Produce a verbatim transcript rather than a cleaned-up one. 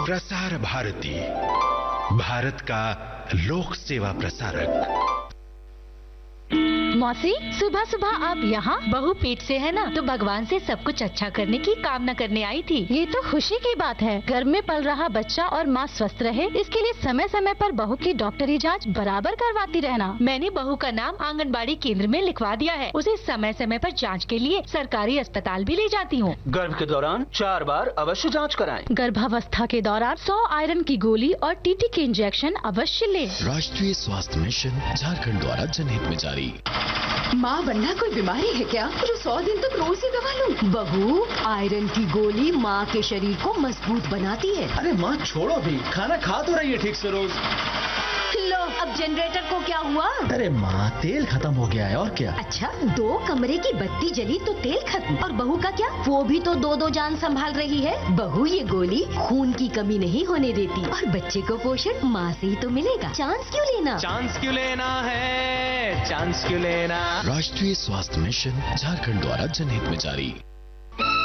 प्रसार भारती, भारत का लोक सेवा प्रसारक। मौसी, सुबह सुबह आप यहाँ? बहू पेट से है ना, तो भगवान से सब कुछ अच्छा करने की कामना करने आई थी। ये तो खुशी की बात है। घर में पल रहा बच्चा और माँ स्वस्थ रहे, इसके लिए समय समय पर बहू की डॉक्टरी जांच बराबर करवाती रहना। मैंने बहू का नाम आंगनबाड़ी केंद्र में लिखवा दिया है। उसे समय समय पर जांच के लिए सरकारी अस्पताल भी ले जाती हूँ। गर्भ के दौरान चार बार अवश्य जाँच कराएं। गर्भावस्था के दौरान सौ आयरन की गोली और टीटी के इंजेक्शन अवश्य लें। राष्ट्रीय स्वास्थ्य मिशन झारखंड द्वारा जनहित में जारी। माँ बनना कोई बीमारी है क्या जो सौ दिन तक रोज ही दवा लूं? बहू, आयरन की गोली माँ के शरीर को मजबूत बनाती है। अरे माँ छोड़ो भी, खाना खा तो रही है ठीक से रोज। लो, अब जनरेटर को क्या हुआ? अरे माँ, तेल खत्म हो गया है और क्या। अच्छा, दो कमरे की बत्ती जली तो तेल खत्म, और बहू का क्या? वो भी तो दो दो जान संभाल रही है। बहू ये गोली खून की कमी नहीं होने देती, और बच्चे को पोषण माँ से ही तो मिलेगा। चांस क्यों लेना? चांस क्यों लेना है, चांस क्यों लेना। राष्ट्रीय स्वास्थ्य मिशन झारखंड द्वारा जनहित में जारी।